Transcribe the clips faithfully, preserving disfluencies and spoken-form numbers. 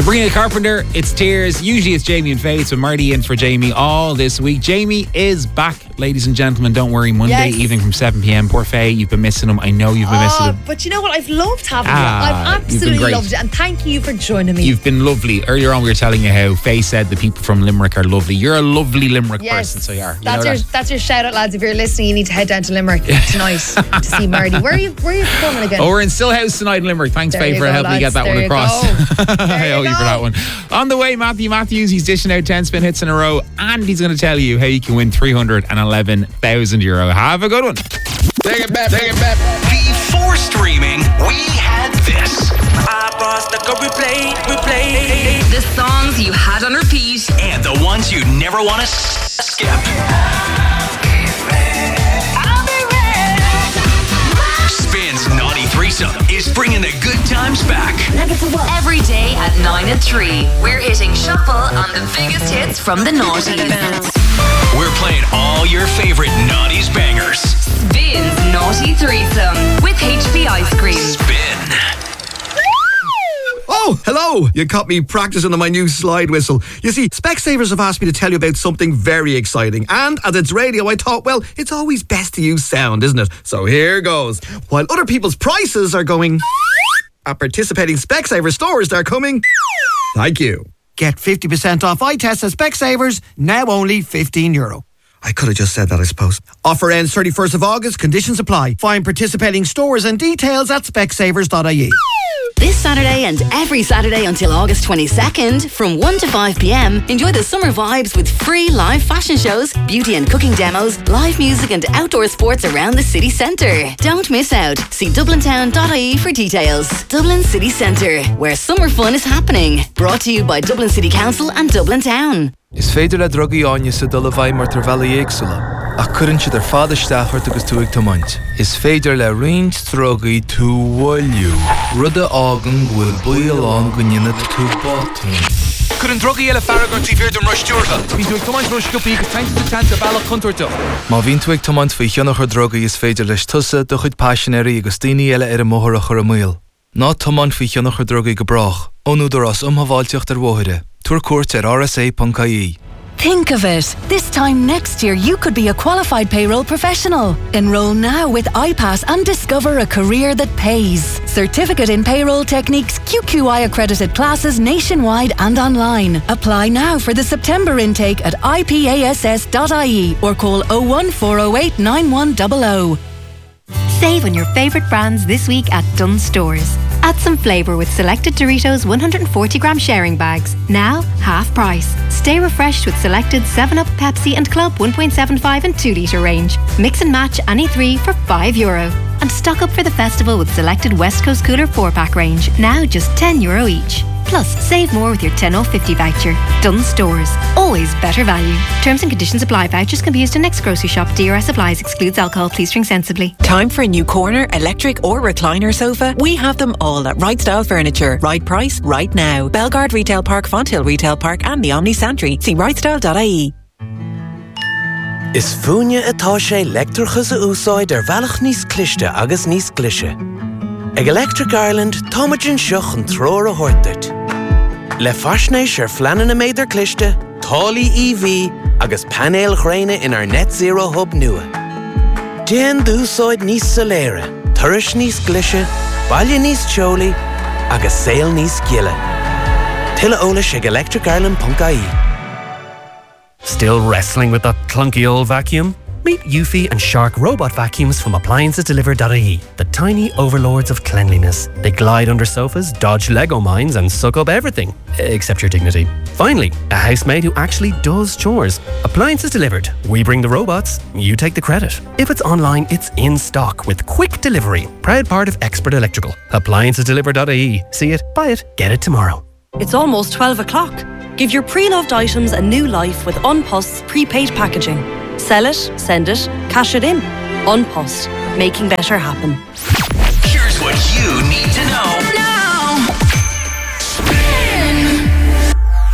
Sabrina Carpenter, it's Tears. Usually it's Jamie and Faith, so Marty in for Jamie all this week. Jamie is back, ladies and gentlemen. Don't worry, Monday yes. evening from seven p.m. Poor Faye, you've been missing him. I know you've been oh, missing him. But you know what? I've loved having ah, you. I've absolutely loved it. And thank you for joining me. You've been lovely. Earlier on we were telling you how Faye said the people from Limerick are lovely. You're a lovely Limerick yes, person, so you are. You that's your that? that's your shout out, lads. If you're listening, you need to head down to Limerick tonight to see Marty. Where are you where are you performing again? Oh, we're in Stillhouse tonight in Limerick. Thanks, there Faye, for go, helping me get that there one across. I owe you you for that one. On the way, Matthew Matthews, he's dishing out ten spin hits in a row, and he's going to tell you how you can win three hundred eleven thousand euro. Have a good one. Take it back, take it back. Before streaming, we had this. I paused the go replay, replay. The songs you had on repeat, And the ones you never want to s- skip. Spin's Naughty Threesome is bringing the good times back. every day at nine and three. We're hitting shuffle on the biggest hits from the noughties. We're playing all your favorite Naughties bangers. Spin's Naughty Threesome with H P Ice Cream. Spin. Oh, hello! You caught me practicing on my new slide whistle. You see, Specsavers have asked me to tell you about something very exciting. And as it's radio, I thought, well, it's always best to use sound, isn't it? So here goes. While other people's prices are going at participating Specsavers stores, they're coming. Thank you. Get fifty percent off eye tests at Specsavers, now only fifteen euro. I could have just said that, I suppose. Offer ends thirty-first of August, conditions apply. Find participating stores and details at specsavers dot I E. This Saturday and every Saturday until August twenty-second, from one to five p.m, enjoy the summer vibes with free live fashion shows, beauty and cooking demos, live music and outdoor sports around the city centre. Don't miss out. See dublin town dot I E for details. Dublin City Centre, where summer fun is happening. Brought to you by Dublin City Council and Dublin Town. Is féidir le drogaí áine sa dul a bhaid mar tar bheala éagsúla, ach cuireann siad ar fada isteachart agus tú ag tomaint. Is féidir le roinnt drogaí tú bhfuilliú. Rud a ágan bhfuil buíoll an go nionad tú bátaí. Cuireann drogaí eile farragar tí bhír don ruistíortha. Bhín tú ag tomaint ruisciúpaí go tainte sa tainte bailach contoirtó. Má bhín tú ag tomaint faoi cheannach ar drogaí is féidir leis tusa do chuid passionéirí agus daoine eile ar a móthar a chur a muil. Ná tomaint faoi cheannach ar drogaí go brach, ónúdar as umhaváilteocht ar bmhóide. Tuair cuairt ar r s a dot I E. Think of it. This time next year, you could be a qualified payroll professional. Enroll now with I PASS and discover a career that pays. Certificate in Payroll Techniques, Q Q I accredited classes nationwide and online. Apply now for the September intake at I P A S S dot I E or call oh one four oh eight nine one zero zero. Save on your favourite brands this week at Dunnes Stores. Add some flavour with selected Doritos one hundred forty gram sharing bags. Now, half price. Stay refreshed with selected seven up, Pepsi and Club one point seven five and two litre range. Mix and match any three for five euro. And stock up for the festival with selected West Coast Cooler four pack range. Now just ten euro each. Plus, save more with your ten off fifty voucher. Dunnes Stores. Always better value. Terms and conditions apply. Vouchers can be used in next grocery shop. D R S applies. Excludes alcohol. Please drink sensibly. Time for a new corner, electric or recliner sofa? We have them all at Right Style Furniture. Right price, right now. Belgard Retail Park, Fonthill Retail Park and the Omni Santry. See right style dot I E. Is fúine atá sé leictreachas a úsáid ar bhealach níos cliste agus níos clise. Ag Electric Ireland, táimeann seach an tróir a thuirteart. Le faisnéis ar fleanan na méidir cliste, tálaí E V agus panéal chréine in our net zero hub nua. Déan dúsáid níos soléire, turais níos clise, baile níos teolaí agus saol níos giile. Tuilleadh eolais ag electric ireland dot I E. Still wrestling with that clunky old vacuum? Meet Eufy and Shark robot vacuums from appliances delivered dot I E, the tiny overlords of cleanliness. They glide under sofas, dodge Lego mines and suck up everything, except your dignity. Finally, a housemaid who actually does chores. Appliances delivered. We bring the robots, you take the credit. If it's online, it's in stock with quick delivery. Proud part of Expert Electrical. appliances delivered dot I E. See it, buy it, get it tomorrow. It's almost twelve o'clock. Give your pre-loved items a new life with Unpost's prepaid packaging. Sell it, send it, cash it in. Unpost, making better happen. Here's what you need to know now. Spin.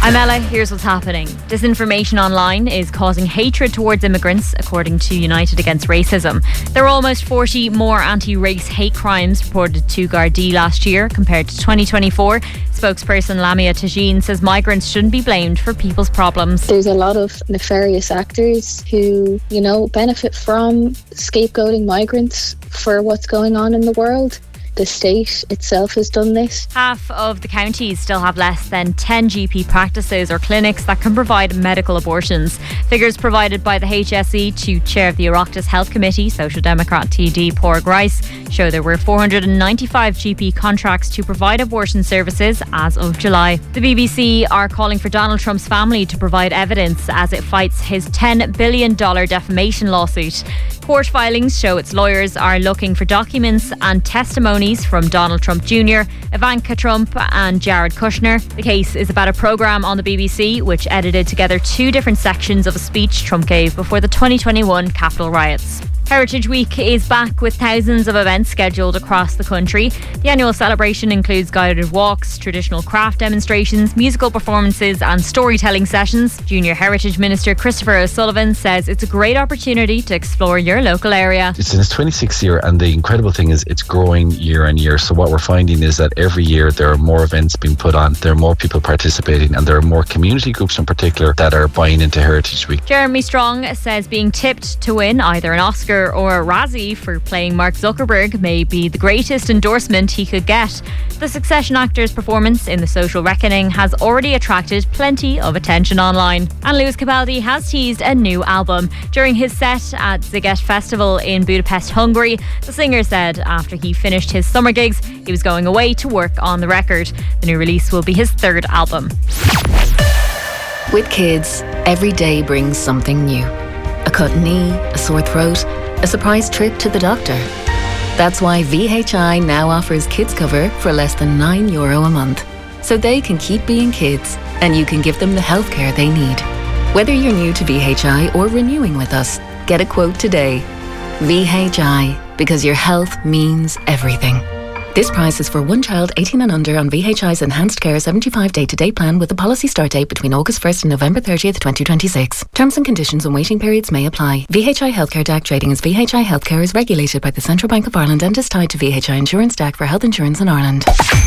I'm Ella, here's what's happening. Disinformation online is causing hatred towards immigrants, according to United Against Racism. There were almost forty more anti-race hate crimes reported to Gardaí last year compared to twenty twenty-four. Spokesperson Lamia Tajin says migrants shouldn't be blamed for people's problems. There's a lot of nefarious actors who, you know, benefit from scapegoating migrants for what's going on in the world. The state itself has done this. Half of the counties still have less than ten G P practices or clinics that can provide medical abortions. Figures provided by the H S E to chair of the Oireachtas Health Committee, Social Democrat T D Pádraig Rice, show there were four hundred ninety-five G P contracts to provide abortion services as of July. The B B C are calling for Donald Trump's family to provide evidence as it fights his ten billion dollars defamation lawsuit. Court filings show its lawyers are looking for documents and testimonies from Donald Trump Junior, Ivanka Trump and Jared Kushner. The case is about a programme on the B B C which edited together two different sections of a speech Trump gave before the twenty twenty-one Capitol riots. Heritage Week is back with thousands of events scheduled across the country. The annual celebration includes guided walks, traditional craft demonstrations, musical performances and storytelling sessions. Junior Heritage Minister Christopher O'Sullivan says it's a great opportunity to explore your local area. It's in its twenty-sixth year, and the incredible thing is it's growing year on year. So what we're finding is that every year there are more events being put on, there are more people participating, and there are more community groups in particular that are buying into Heritage Week. Jeremy Strong says being tipped to win either an Oscar or a Razzie for playing Mark Zuckerberg may be the greatest endorsement he could get. The Succession actor's performance in The Social Reckoning has already attracted plenty of attention online. And Lewis Capaldi has teased a new album. During his set at Ziget Festival in Budapest, Hungary, the singer said after he finished his summer gigs, he was going away to work on the record. The new release will be his third album. With kids, every day brings something new. A cut knee, a sore throat, a surprise trip to the doctor. That's why V H I now offers kids cover for less than nine euro a month. So they can keep being kids and you can give them the healthcare they need. Whether you're new to V H I or renewing with us, get a quote today. V H I, because your health means everything. This price is for one child eighteen and under on V H I's Enhanced Care seventy-five day-to-day plan with a policy start date between August first and November thirtieth, twenty twenty-six. Terms and conditions and waiting periods may apply. V H I Healthcare D A C trading as V H I Healthcare is regulated by the Central Bank of Ireland and is tied to V H I Insurance D A C for health insurance in Ireland.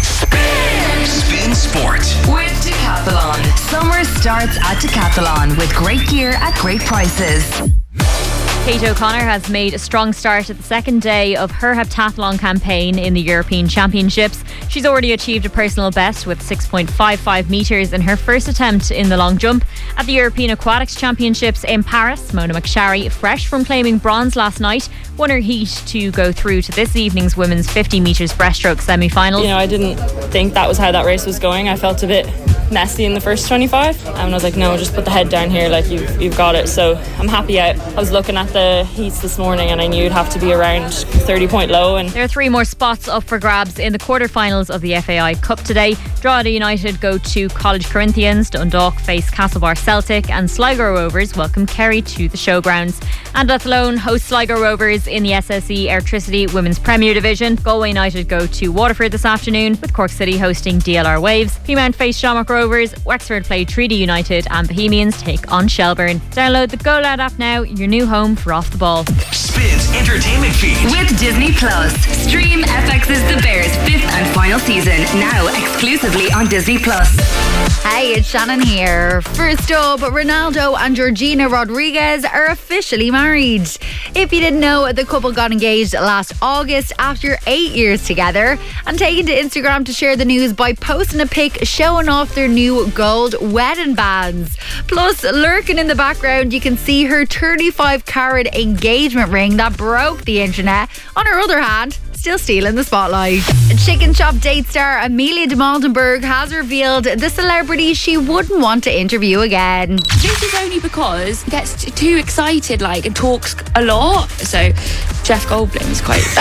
Spin Sport with Decathlon. Summer starts at Decathlon with great gear at great prices. Kate O'Connor has made a strong start at the second day of her heptathlon campaign in the European Championships. She's already achieved a personal best with six point five five metres in her first attempt in the long jump. At the European Aquatics Championships in Paris, Mona McSharry, fresh from claiming bronze last night, won her heat to go through to this evening's women's fifty metres breaststroke semi-finals. You know, I didn't think that was how that race was going. I felt a bit messy in the first twenty-five, and I was like, no, just put the head down here, like you've, you've got it. So I'm happy. I, I was looking at the heats this morning and I knew it'd have to be around thirty point low. And there are three more spots up for grabs in the quarterfinals of the F A I Cup today. Drogheda United go to College Corinthians, Dundalk face Castlebar Celtic, and Sligo Rovers welcome Kerry to the showgrounds. And Athlone hosts Sligo Rovers in the S S E Airtricity Women's Premier Division. Galway United go to Waterford this afternoon, with Cork City hosting D L R Waves. Peamount face Shamrock Rovers, Wexford play Treaty United, and Bohemians take on Shelburne. Download the Go Loud app now, your new home for Off the Ball. Spins entertainment feed with Disney Plus. Stream F X's The Bears fifth and final season now exclusively on Disney Plus. Hey, it's Shannon here. First up, Ronaldo and Georgina Rodriguez are officially married. If you didn't know, the couple got engaged last August after eight years together, and taken to Instagram to share the news by posting a pic showing off their new gold wedding bands. Plus, lurking in the background, you can see her thirty-five carat engagement ring that broke the internet. On her other hand, still stealing the spotlight. Chicken Shop date star Amelia de Maldenberg has revealed the celebrity she wouldn't want to interview again. This is only because he gets too excited, like, and talks a lot. So Jeff Goldblum is quite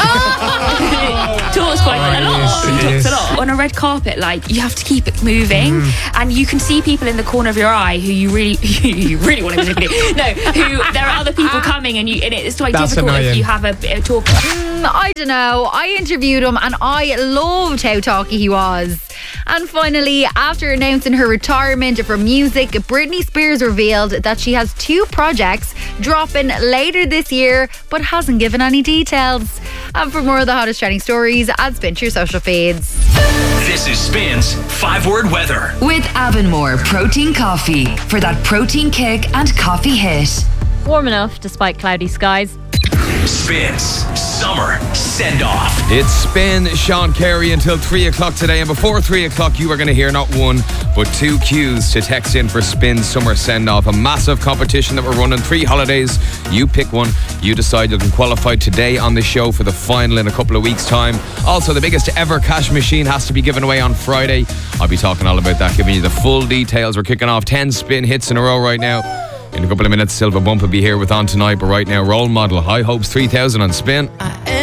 oh! talks quite oh, a lot. Yes, he talks a lot on a red carpet. Like, you have to keep it moving, mm. and you can see people in the corner of your eye who you really, who you really want to interview. No, who there are other people coming, and you, and it's quite That's difficult annoying. if you have a bit of talk. Mm, I don't know. I interviewed him and I loved how talky he was. And finally, after announcing her retirement from music, Britney Spears revealed that she has two projects dropping later this year, but hasn't given any details. And for more of the hottest trending stories, add Spin to your social feeds. This is Spin's five-word weather. With Avonmore Protein Coffee for that protein kick and coffee hit. Warm enough despite cloudy skies. Spins Summer Send-Off. It's Spin Sean Carey until three o'clock today, and before three o'clock you are going to hear not one but two cues to text in for Spin Summer Send-Off, a massive competition that we're running, three holidays. You pick one, you decide, you can qualify today on the show for the final in a couple of weeks' time. Also, the biggest ever cash machine has to be given away on Friday. I'll be talking all about that, giving you the full details. We're kicking off ten spin hits in a row right now. In a couple of minutes, Silva Bump will be here with On Tonight, but right now, Role Model, High Hopes three thousand on Spin.